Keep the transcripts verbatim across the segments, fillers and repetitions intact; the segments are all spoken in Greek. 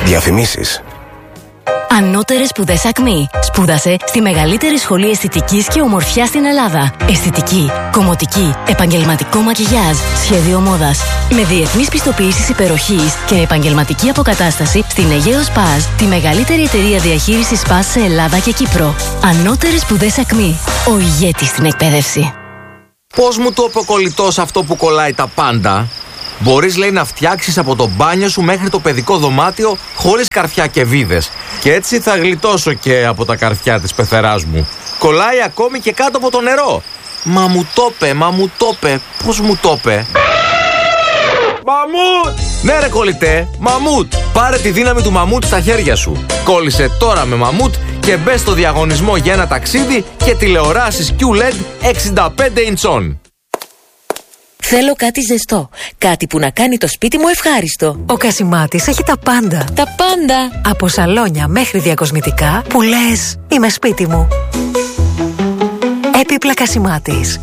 Διαφημίσεις. Ανώτερες σπουδές Ακμή. Σπούδασε στη μεγαλύτερη σχολή αισθητικής και ομορφιάς στην Ελλάδα. Αισθητική, κομμωτική, επαγγελματικό μακιγιάζ, σχέδιο μόδας. Με διεθνείς πιστοποιήσεις υπεροχής και επαγγελματική αποκατάσταση στην Αιγαίος Παζ, τη μεγαλύτερη εταιρεία διαχείρισης Παζ σε Ελλάδα και Κύπρο. Ανώτερες σπουδές Ακμή. Ο ηγέτης στην εκπαίδευση. Πώς μου το είπε ο κολλητός αυτό που κολλάει τα πάντα? Μπορείς, λέει, να φτιάξεις από το μπάνιο σου μέχρι το παιδικό δωμάτιο χωρίς καρφιά και βίδες. Και έτσι θα γλιτώσω και από τα καρφιά της πεθεράς μου. Κολλάει ακόμη και κάτω από το νερό. Μα μου το είπε, μα μου το είπε. Πώς μου το είπε? Μαμούτ! Ναι ρε κολλητέ, μαμούτ! Πάρε τη δύναμη του μαμούτ στα χέρια σου. Κόλλησε τώρα με μαμούτ και μπες στο διαγωνισμό για ένα ταξίδι και τηλεοράσεις κιου ελ ι ντι εξήντα πέντε ιντσών. Θέλω κάτι ζεστό. Κάτι που να κάνει το σπίτι μου ευχάριστο. Ο Κασιμάτης έχει τα πάντα. Τα πάντα. Από σαλόνια μέχρι διακοσμητικά που λες είμαι σπίτι μου. Έπιπλα Κασιμάτης.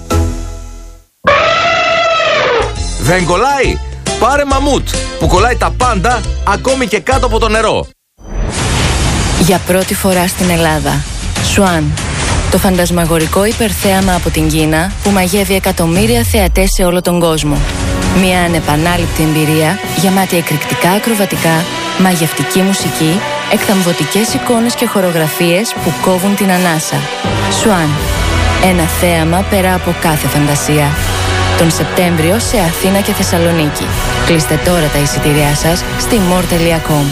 Δεν κολλάει? Πάρε μαμούτ που κολλάει τα πάντα ακόμη και κάτω από το νερό. Για πρώτη φορά στην Ελλάδα, Swan. Το φαντασμαγορικό υπερθέαμα από την Κίνα που μαγεύει εκατομμύρια θεατές σε όλο τον κόσμο. Μια ανεπανάληπτη εμπειρία γεμάτη εκρηκτικά ακροβατικά, μαγευτική μουσική, εκθαμβωτικές εικόνες και χορογραφίες που κόβουν την ανάσα. Swan. Ένα θέαμα πέρα από κάθε φαντασία. Τον Σεπτέμβριο σε Αθήνα και Θεσσαλονίκη. Κλείστε τώρα τα εισιτήριά σας στη more τελεία com.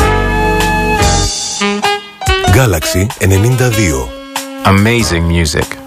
Galaxy ενενήντα δύο. Amazing music.